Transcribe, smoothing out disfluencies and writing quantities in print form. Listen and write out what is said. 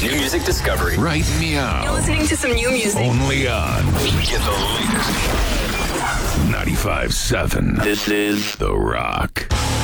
New music discovery. Right meow. You're listening to some new music. Only on Get the latest. 95.7. This is The Rock.